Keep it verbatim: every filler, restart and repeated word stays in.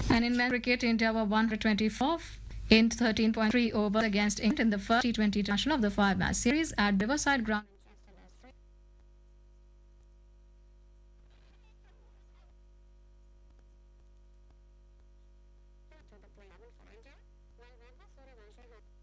And in men's cricket, India were one hundred twenty-four in thirteen point three overs against England in the first T twenty international of the five-match series at Riverside Ground. To the play for India, while Vaibhav Suryavanshi had